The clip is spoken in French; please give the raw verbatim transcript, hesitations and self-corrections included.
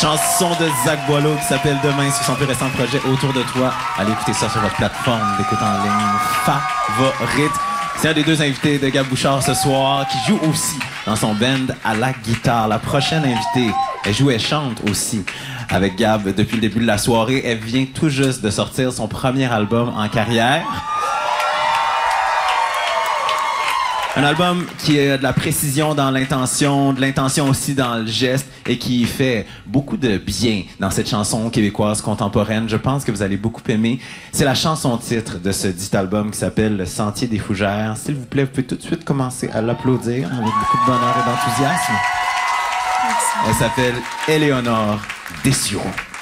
Chanson de Zach Boileau qui s'appelle Demain sur son plus récent projet Autour de toi. Allez écouter ça sur votre plateforme d'écoute en ligne favorite. C'est un des deux invités de Gab Bouchard ce soir qui joue aussi dans son band à la guitare. La prochaine invitée, elle joue et chante aussi avec Gab depuis le début de la soirée. Elle vient tout juste de sortir son premier album en carrière. Un album qui a de la précision dans l'intention, de l'intention aussi dans le geste et qui fait beaucoup de bien dans cette chanson québécoise contemporaine. Je pense que vous allez beaucoup aimer. C'est la chanson titre de ce dit album qui s'appelle Le Sentier des Fougères. S'il vous plaît, vous pouvez tout de suite commencer à l'applaudir avec beaucoup de bonheur et d'enthousiasme. Elle s'appelle Éléonore Dessureau.